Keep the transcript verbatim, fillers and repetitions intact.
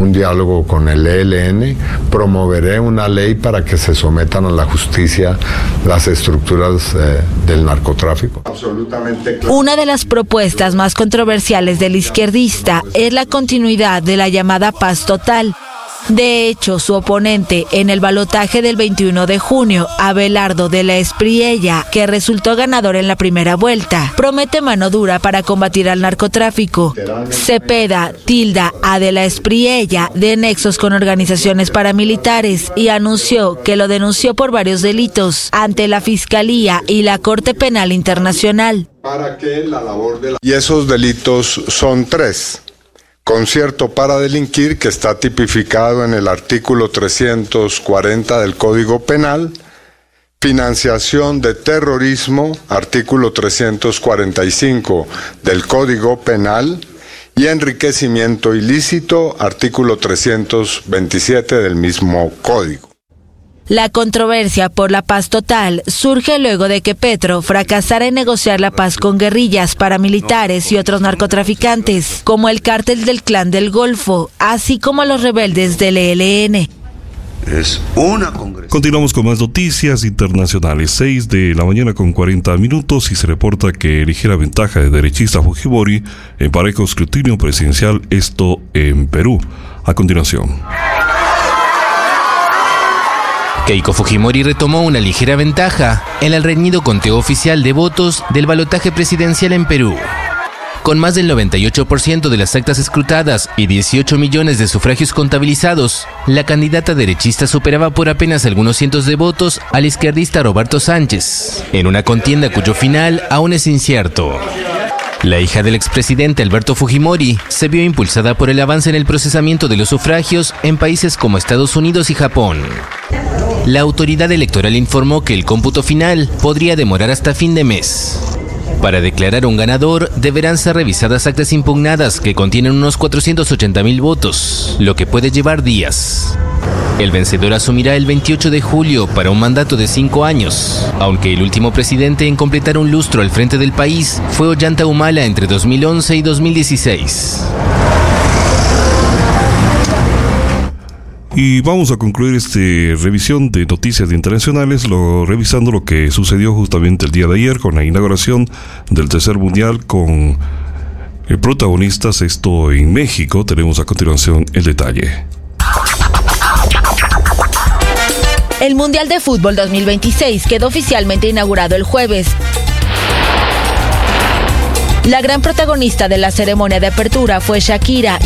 un diálogo con el E L N, promoveré una ley para que se sometan a la justicia las estructuras eh, del narcotráfico. Absolutamente claro. Una de las propuestas más controversiales del izquierdista es la continuidad de la llamada paz total. De hecho, su oponente en el balotaje del veintiuno de junio, Abelardo de la Espriella, que resultó ganador en la primera vuelta, promete mano dura para combatir al narcotráfico. Cepeda tilda a de la Espriella de nexos con organizaciones paramilitares y anunció que lo denunció por varios delitos ante la Fiscalía y la Corte Penal Internacional. Para que la labor de la... Y esos delitos son tres. Concierto para delinquir, que está tipificado en el artículo trescientos cuarenta del Código Penal, financiación de terrorismo, artículo trescientos cuarenta y cinco del Código Penal, y enriquecimiento ilícito, artículo trescientos veintisiete del mismo Código. La controversia por la paz total surge luego de que Petro fracasara en negociar la paz con guerrillas, paramilitares y otros narcotraficantes, como el cártel del Clan del Golfo, así como los rebeldes del E L N. Es una congresia. Continuamos con más noticias internacionales. seis de la mañana con cuarenta minutos y se reporta que ligera ventaja de derechista Fujimori en parejo escrutinio presidencial, esto en Perú. A continuación. Keiko Fujimori retomó una ligera ventaja en el reñido conteo oficial de votos del balotaje presidencial en Perú. Con más del noventa y ocho por ciento de las actas escrutadas y dieciocho millones de sufragios contabilizados, la candidata derechista superaba por apenas algunos cientos de votos al izquierdista Roberto Sánchez, en una contienda cuyo final aún es incierto. La hija del expresidente Alberto Fujimori se vio impulsada por el avance en el procesamiento de los sufragios en países como Estados Unidos y Japón. La autoridad electoral informó que el cómputo final podría demorar hasta fin de mes. Para declarar un ganador, deberán ser revisadas actas impugnadas que contienen unos cuatrocientos ochenta mil votos, lo que puede llevar días. El vencedor asumirá el veintiocho de julio para un mandato de cinco años, aunque el último presidente en completar un lustro al frente del país fue Ollanta Humala entre dos mil once y dos mil dieciséis. Y vamos a concluir esta revisión de noticias internacionales lo, revisando lo que sucedió justamente el día de ayer con la inauguración del tercer mundial con eh, protagonistas, esto en México. Tenemos a continuación el detalle. El Mundial de Fútbol dos mil veintiséis quedó oficialmente inaugurado el jueves. La gran protagonista de la ceremonia de apertura fue Shakira,